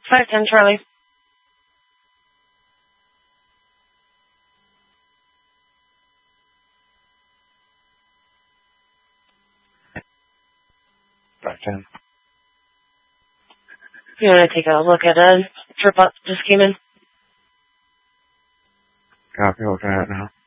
510 Charlie. You want to take a look at a trip up just came in? Copy, looking at it now.